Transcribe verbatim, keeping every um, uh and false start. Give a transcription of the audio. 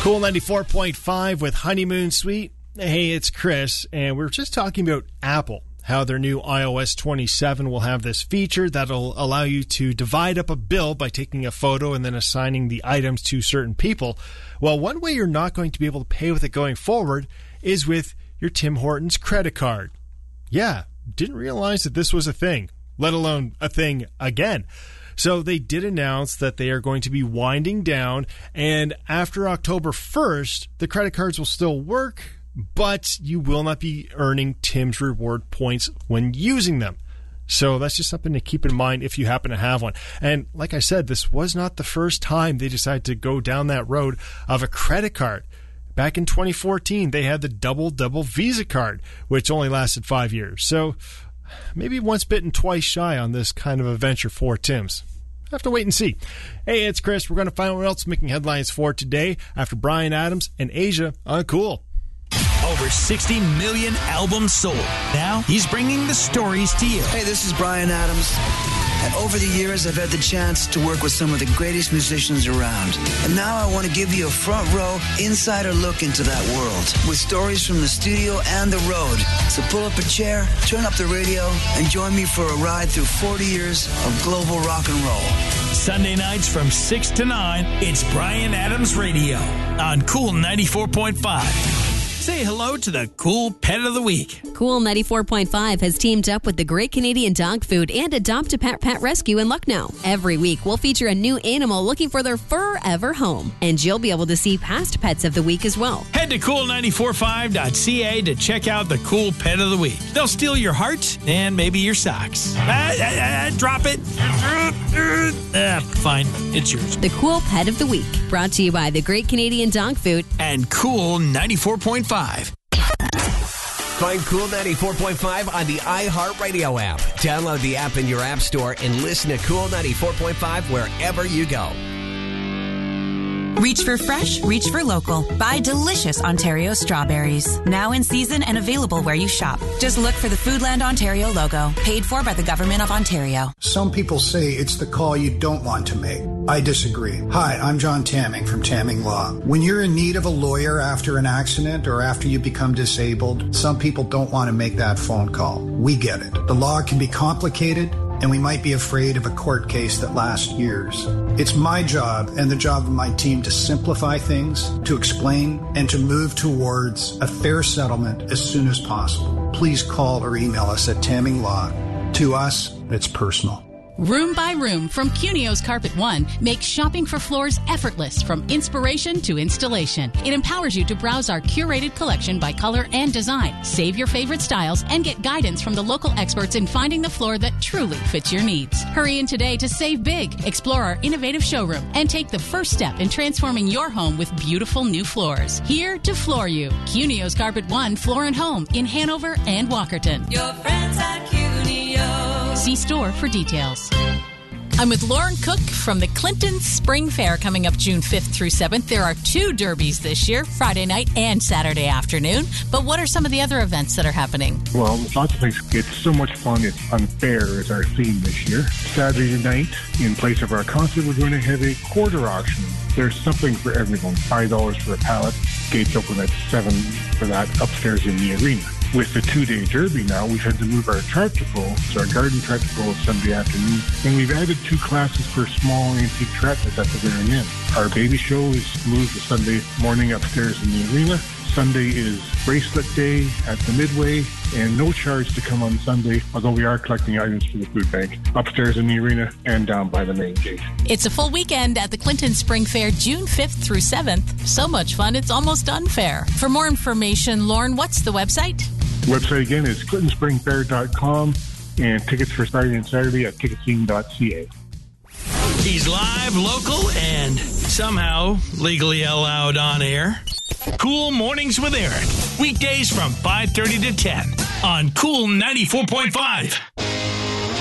Cool ninety-four point five with Honeymoon Suite. Hey, it's Chris, and we we're just talking about Apple, how their new i O S twenty-seven will have this feature that'll allow you to divide up a bill by taking a photo and then assigning the items to certain people. Well, one way you're not going to be able to pay with it going forward is with your Tim Hortons credit card. Yeah, didn't realize that this was a thing, let alone a thing again. So they did announce that they are going to be winding down, and after October first, the credit cards will still work, but you will not be earning Tim's Reward points when using them. So that's just something to keep in mind if you happen to have one. And like I said, this was not the first time they decided to go down that road of a credit card. Back in twenty fourteen, they had the Double Double Visa card, which only lasted five years. So maybe once bitten, twice shy on this kind of a venture for Tim's. Have to wait and see. Hey, it's Chris. We're going to find out what else is making headlines for today after Bryan Adams and Asia on Cool. Over sixty million albums sold. Now he's bringing the stories to you. Hey, this is Bryan Adams. And over the years, I've had the chance to work with some of the greatest musicians around. And now I want to give you a front row, insider look into that world with stories from the studio and the road. So pull up a chair, turn up the radio, and join me for a ride through forty years of global rock and roll. Sunday nights from six to nine, it's Bryan Adams Radio on Cool ninety-four point five. Say hello to the Cool Pet of the Week. Cool ninety-four point five has teamed up with the Great Canadian Dog Food and Adopt a Pet Pet Rescue in Lucknow. Every week, we'll feature a new animal looking for their forever home. And you'll be able to see past pets of the week as well. Head to cool nine four five dot c a to check out the Cool Pet of the Week. They'll steal your heart and maybe your socks. Ah, ah, ah, drop it. Ah, fine, it's yours. The Cool Pet of the Week, brought to you by the Great Canadian Dog Food and Cool ninety-four point five. Find Cool ninety-four point five on the iHeartRadio app. Download the app in your app store and listen to Cool ninety-four point five wherever you go. Reach for fresh, reach for local. Buy delicious Ontario strawberries. Now in season and available where you shop. Just look for the Foodland Ontario logo. Paid for by the Government of Ontario. Some people say it's the call you don't want to make. I disagree. Hi, I'm John Tamming from Tamming Law. When you're in need of a lawyer after an accident or after you become disabled, some people don't want to make that phone call. We get it. The law can be complicated, and we might be afraid of a court case that lasts years. It's my job and the job of my team to simplify things, to explain, and to move towards a fair settlement as soon as possible. Please call or email us at Tamming Law. To us, it's personal. Room by Room from Cunio's Carpet One makes shopping for floors effortless from inspiration to installation. It empowers you to browse our curated collection by color and design, save your favorite styles, and get guidance from the local experts in finding the floor that truly fits your needs. Hurry in today to save big, explore our innovative showroom, and take the first step in transforming your home with beautiful new floors. Here to floor you. Cunio's Carpet One Floor and Home in Hanover and Walkerton. Your friends at Cunio. See store for details. I'm with Lauren Cook from the Clinton Spring Fair coming up June fifth through seventh. There are two derbies this year, Friday night and Saturday afternoon. But what are some of the other events that are happening? Well, lots of things. It's so much fun. It's unfair is our theme this year. Saturday night, in place of our concert, we're going to have a quarter auction. There's something for everyone. five dollars for a pallet. Gates open at seven for that upstairs in the arena. With the two-day derby now, we've had to move our tractor pull, so our garden tractor pull is Sunday afternoon, and we've added two classes for small antique tractors at the very end. Our baby show is moved to Sunday morning upstairs in the arena. Sunday is bracelet day at the Midway, and no charge to come on Sunday, although we are collecting items for the food bank upstairs in the arena and down by the main gate. It's a full weekend at the Clinton Spring Fair, June fifth through seventh. So much fun, it's almost unfair. For more information, Lauren, what's the website? The website again is clinton spring fair dot com, and tickets for Friday and Saturday at ticketing dot c a. He's live, local, and somehow legally allowed on air. Cool Mornings with Eric. Weekdays from five thirty to ten on Cool ninety-four point five.